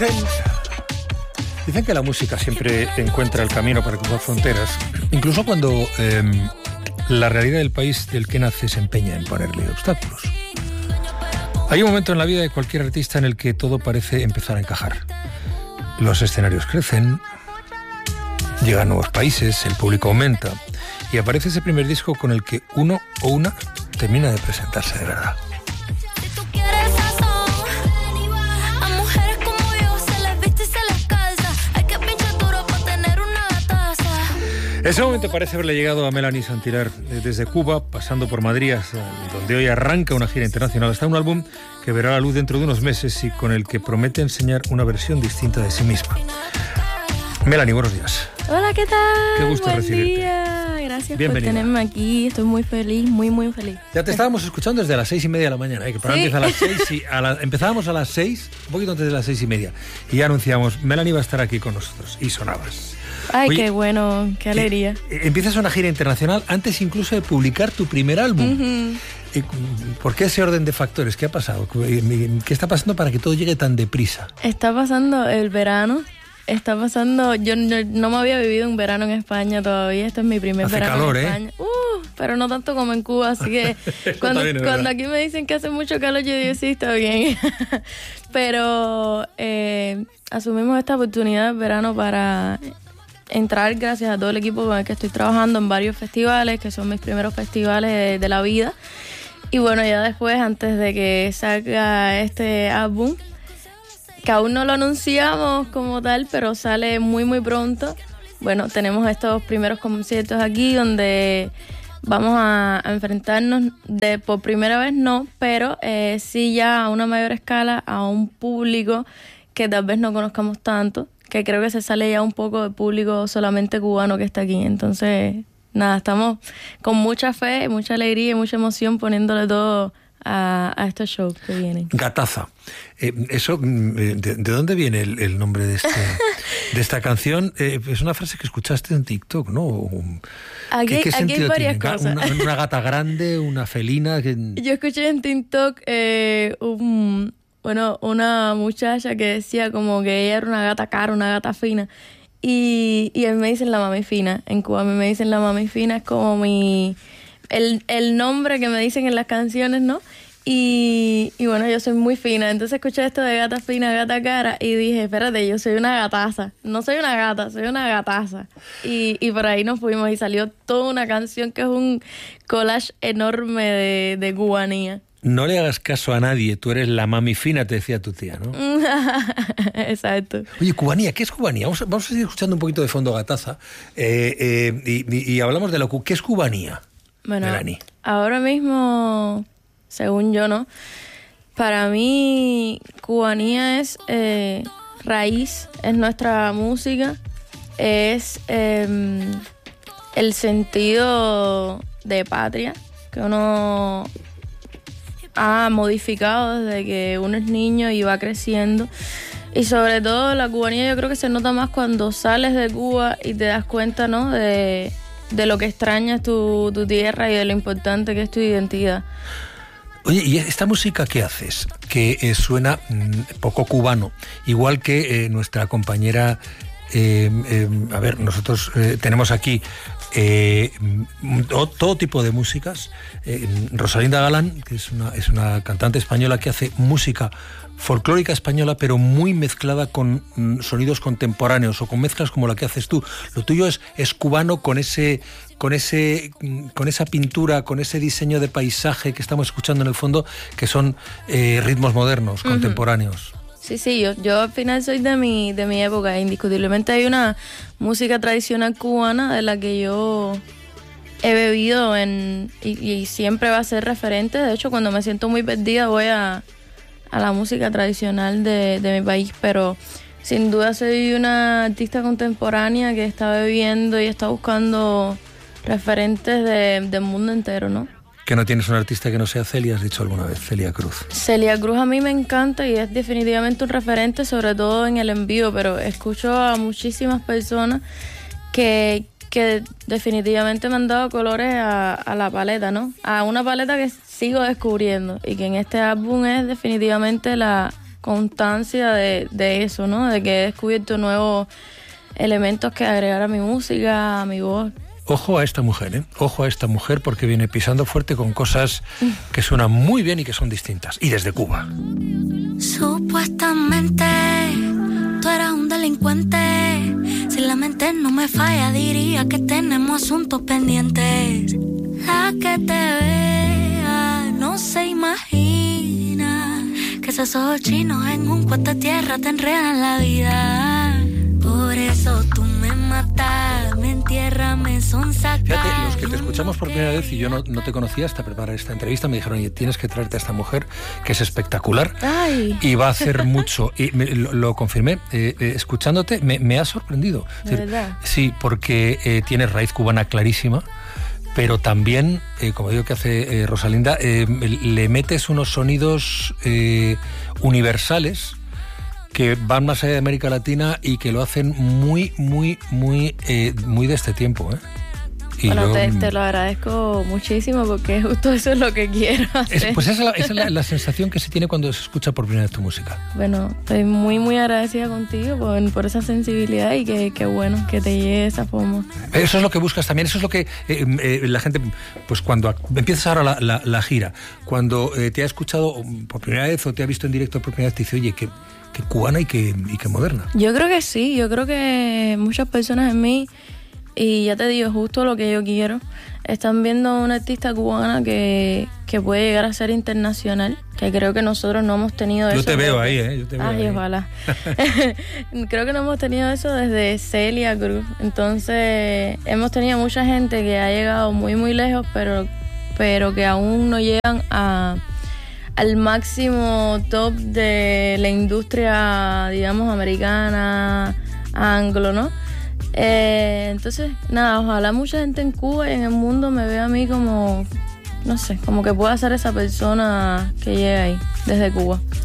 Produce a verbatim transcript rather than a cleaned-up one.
Dicen que la música siempre encuentra el camino para cruzar fronteras, incluso cuando eh, la realidad del país del que nace se empeña en ponerle obstáculos. Hay un momento en la vida de cualquier artista en el que todo parece empezar a encajar. Los escenarios crecen, llegan nuevos países, el público aumenta y aparece ese primer disco con el que uno o una termina de presentarse de verdad. Ese momento parece haberle llegado a Melanie Santilar desde Cuba, pasando por Madrid, donde hoy arranca una gira internacional, hasta un álbum que verá la luz dentro de unos meses y con el que promete enseñar una versión distinta de sí misma. Melanie, buenos días. Hola, ¿qué tal? Qué gusto Buen recibirte. Día. Gracias Bienvenida. por tenerme aquí. Estoy muy feliz, muy, muy feliz. Ya te estábamos escuchando desde las seis y media de la mañana, ¿eh? Que para ¿Sí? empieza a las seis y a la, empezábamos a las seis, un poquito antes de las seis y media, y ya anunciamos, Melanie va a estar aquí con nosotros, y sonabas. Ay, Oye, qué bueno, qué alegría. Eh, empiezas una gira internacional antes incluso de publicar tu primer álbum. Uh-huh. Eh, ¿Por qué ese orden de factores? ¿Qué ha pasado? ¿Qué está pasando para que todo llegue tan deprisa? Está pasando el verano. Está pasando, yo no, no me había vivido un verano en España todavía, este es mi primer hace verano calor, en España. ¿eh? Uh, pero no tanto como en Cuba, así que cuando, bien, cuando aquí me dicen que hace mucho calor, yo digo, sí, está bien. Pero eh, asumimos esta oportunidad de verano para entrar, gracias a todo el equipo con el que estoy trabajando, en varios festivales, que son mis primeros festivales de, de la vida. Y bueno, ya después, antes de que salga este álbum, que aún no lo anunciamos como tal, pero sale muy muy pronto. Bueno, tenemos estos primeros conciertos aquí donde vamos a, a enfrentarnos de por primera vez no, pero eh, sí ya a una mayor escala a un público que tal vez no conozcamos tanto, que creo que se sale ya un poco del público solamente cubano que está aquí. Entonces, nada, estamos con mucha fe, mucha alegría y mucha emoción poniéndole todo A, a estos shows que vienen. Gataza. Eh, eso, ¿de, de dónde viene el, el nombre de, este, de esta canción? Eh, es una frase que escuchaste en TikTok, ¿no? Aquí, ¿Qué, qué aquí sentido hay varias tiene? cosas. Una, una gata grande, una felina. Que... Yo escuché en TikTok eh, un, bueno, una muchacha que decía como que ella era una gata cara, una gata fina. Y, y a mí me dicen la mami fina. En Cuba a mí me dicen la mami fina, es como mi... El, el nombre que me dicen en las canciones, ¿no? Y, y bueno, yo soy muy fina. Entonces escuché esto de gata fina, gata cara y dije, espérate, yo soy una gataza. No soy una gata, soy una gataza. Y, y por ahí nos fuimos y salió toda una canción que es un collage enorme de, de cubanía. No le hagas caso a nadie, tú eres la mami fina, te decía tu tía, ¿no? Exacto. Oye, cubanía, ¿qué es cubanía? Vamos a, vamos a seguir escuchando un poquito de fondo Gataza eh, eh, y, y, y hablamos de lo ¿qué es cubanía? Bueno, Melanie. Ahora mismo, según yo, ¿no? Para mí, cubanía es eh, raíz, es nuestra música, es eh, el sentido de patria que uno ha modificado desde que uno es niño y va creciendo. Y sobre todo la cubanía yo creo que se nota más cuando sales de Cuba y te das cuenta, ¿no? De... de lo que extrañas tu, tu tierra y de lo importante que es tu identidad. Oye, ¿y esta música qué haces? Que eh, suena mmm, poco cubano, igual que eh, nuestra compañera, eh, eh, a ver, nosotros eh, tenemos aquí eh, todo, todo tipo de músicas. Eh, Rosalinda Galán, que es una, es una cantante española que hace música folclórica española, pero muy mezclada con mm, sonidos contemporáneos o con mezclas como la que haces tú. Lo tuyo es, es cubano con ese, con ese, con esa pintura, con ese diseño de paisaje que estamos escuchando en el fondo, que son eh, ritmos modernos, uh-huh. contemporáneos. Sí, sí, yo, yo al final soy de mi, de mi época. Indiscutiblemente hay una música tradicional cubana de la que yo he bebido en, y, y siempre va a ser referente. De hecho, cuando me siento muy perdida voy a a la música tradicional de, de mi país, pero sin duda soy una artista contemporánea que está bebiendo y está buscando referentes de, del mundo entero, ¿no? Que no tienes un artista que no sea Celia, has dicho alguna vez, Celia Cruz. Celia Cruz a mí me encanta y es definitivamente un referente, sobre todo en el envío, pero escucho a muchísimas personas que, que definitivamente me han dado colores a, a la paleta, ¿no? A una paleta que sigo descubriendo y que en este álbum es definitivamente la, constancia de, de eso, ¿no? De que he descubierto nuevos elementos que agregar a mi música, a mi voz. Ojo a esta mujer, ¿eh? Ojo a esta mujer porque viene pisando fuerte con cosas que suenan muy bien y que son distintas. Y desde Cuba. Supuestamente tú eras un delincuente. Si la mente no me falla, diría que tenemos asuntos pendientes. La que te vea no se imagina que esos ojos chinos en un cuarto de tierra te enredan la vida. Por eso tú me matas, me entierras, me sonsacas. Fíjate, los que te escuchamos por primera vez y yo no, no te conocía hasta preparar esta entrevista, me dijeron, oye, tienes que traerte a esta mujer que es espectacular. Ay. Y va a hacer mucho. Y me, lo, lo confirmé, eh, eh, escuchándote, me, me ha sorprendido. ¿De verdad? Sí, porque eh, tienes raíz cubana clarísima, pero también, eh, como digo que hace eh, Rosalinda, eh, le metes unos sonidos eh, universales que van más allá de América Latina y que lo hacen muy, muy, muy, eh, muy de este tiempo, ¿eh? Y bueno, yo, te, te lo agradezco muchísimo porque justo eso es lo que quiero hacer. Es, pues esa es, la, esa es la, la sensación que se tiene cuando se escucha por primera vez tu música. Bueno, estoy muy, muy agradecida contigo por, por esa sensibilidad y que, que bueno, que te llegue de esa forma. Eso es lo que buscas también, eso es lo que eh, eh, la gente, pues cuando empiezas ahora la, la, la gira, cuando eh, te ha escuchado por primera vez o te ha visto en directo por primera vez, te dice, oye, que... que cubana y que, y que moderna. Yo creo que sí, yo creo que muchas personas en mí, y ya te digo, justo lo que yo quiero, están viendo una artista cubana que, que puede llegar a ser internacional, que creo que nosotros no hemos tenido yo eso. Te veo desde... ahí, ¿eh? Yo te veo Ay, ahí. ojalá. Creo que no hemos tenido eso desde Celia Cruz. Entonces, hemos tenido mucha gente que ha llegado muy, muy lejos, pero, pero que aún no llegan a... al máximo top de la industria, digamos, americana, anglo, ¿no? Eh, entonces, nada, ojalá mucha gente en Cuba y en el mundo me vea a mí como, no sé, como que pueda ser esa persona que llega ahí, desde Cuba.